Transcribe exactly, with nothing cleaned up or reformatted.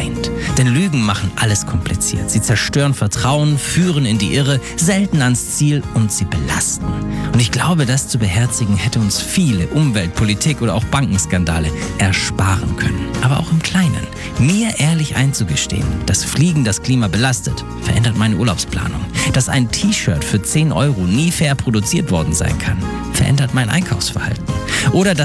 weint. Denn Lügen machen alles kompliziert. Sie zerstören Vertrauen, führen in die Irre, selten ans Ziel und sie belasten. Und ich glaube, das zu beherzigen hätte uns viele Umwelt-, Politik- oder auch Bankenskandale ersparen können. Aber auch im Kleinen. Mir ehrlich einzugestehen, dass Fliegen das Klima belastet, verändert meine Urlaubsplanung. Dass ein T-Shirt für zehn Euro nie fair produziert worden sein kann, verändert mein Einkaufsverhalten. Oder dass